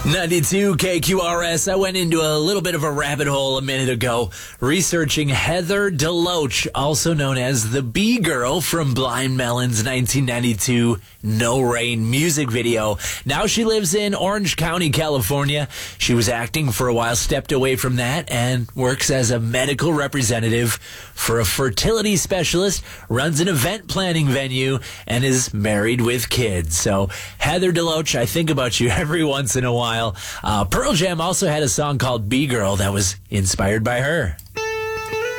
92 KQRS. I went into a little bit of a rabbit hole a minute ago researching Heather DeLoach, also known as the B-Girl from Blind Melon's 1992 No Rain music video. Now she lives in Orange County, California. She was acting for a while, stepped away from that, and works as a medical representative for a fertility specialist, runs an event planning venue, and is married with kids. So, Heather DeLoach, I think about you every once in a while. Pearl Jam also had a song called B-Girl that was inspired by her.